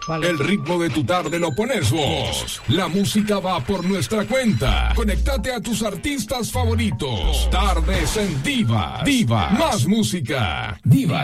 El ritmo de tu tarde lo pones vos. La música va por nuestra cuenta. Conéctate a tus artistas favoritos. Tardes en Divas. Más música. Divas.